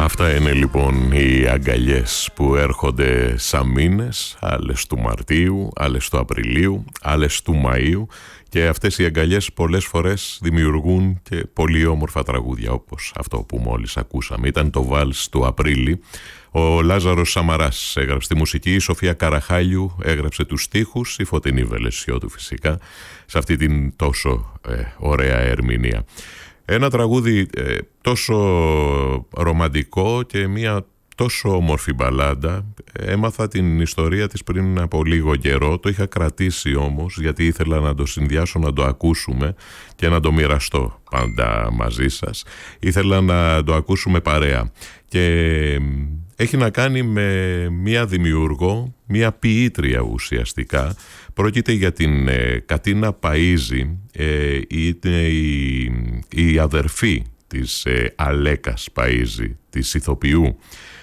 Αυτά είναι λοιπόν οι αγκαλιές που έρχονται σαν μήνες, άλλες του Μαρτίου, άλλες του Απριλίου, άλλες του Μαΐου, και αυτές οι αγκαλιές πολλές φορές δημιουργούν και πολύ όμορφα τραγούδια, όπως αυτό που μόλις ακούσαμε. Ήταν το βάλς του Απρίλη. Ο Λάζαρος Σαμαράς έγραψε τη μουσική, η Σοφία Καραχάλιου έγραψε τους στίχους, η Φωτεινή Βελεσιώτου φυσικά, σε αυτή την τόσο ωραία ερμηνεία. Ένα τραγούδι τόσο ρομαντικό και μια τόσο όμορφη μπαλάντα. Έμαθα την ιστορία της πριν από λίγο καιρό, το είχα κρατήσει όμως γιατί ήθελα να το συνδυάσω, να το ακούσουμε και να το μοιραστώ πάντα μαζί σας. Ήθελα να το ακούσουμε παρέα και έχει να κάνει με μια δημιουργό, μια ποιήτρια ουσιαστικά. Πρόκειται για την Κατίνα Παΐζη, είναι η αδερφή της Αλέκας Παΐζη, της ηθοποιού.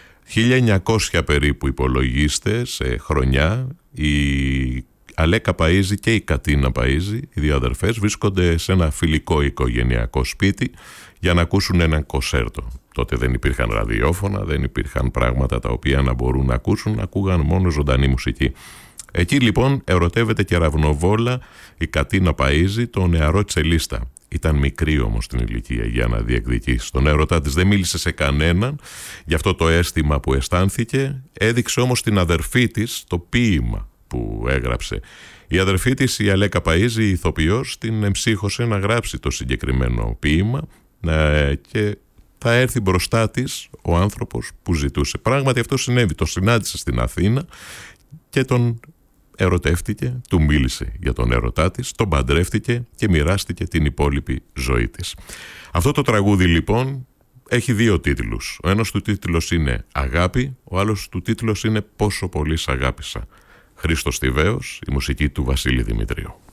1900 περίπου υπολογίστε σε χρονιά. Η Αλέκα Παΐζη και η Κατίνα Παΐζη, οι δύο αδερφές, βρίσκονται σε ένα φιλικό οικογενειακό σπίτι για να ακούσουν ένα κονσέρτο. Τότε δεν υπήρχαν ραδιόφωνα, δεν υπήρχαν πράγματα τα οποία να μπορούν να ακούσουν, ακούγαν μόνο ζωντανή μουσική. Εκεί λοιπόν ερωτεύεται κεραυνοβόλα η Κατίνα Παΐζη τον νεαρό τσελίστα. Ήταν μικρή όμως την ηλικία για να διεκδικήσει τον έρωτά της, δεν μίλησε σε κανέναν για αυτό το αίσθημα που αισθάνθηκε, έδειξε όμως την αδερφή της το ποίημα που έγραψε. Η αδερφή της, η Αλέκα Παΐζη, η ηθοποιός, την εμψύχωσε να γράψει το συγκεκριμένο ποίημα και θα έρθει μπροστά της ο άνθρωπος που ζητούσε. Πράγματι αυτό συνέβη, το συνάντησε στην Αθήνα και τον ερωτεύτηκε, του μίλησε για τον έρωτά της, τον παντρεύτηκε και μοιράστηκε την υπόλοιπη ζωή της. Αυτό το τραγούδι λοιπόν έχει δύο τίτλους. Ο ένας του τίτλος είναι «Αγάπη», ο άλλος του τίτλος είναι «Πόσο πολύ σ' αγάπησα». Χρήστος Τιβαίος, η μουσική του Βασίλη Δημητρίου.